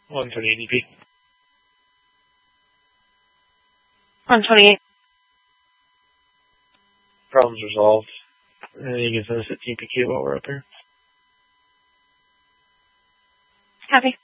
128 DP. 128. Problem's resolved. And you can send us a TPQ while we're up here. Copy.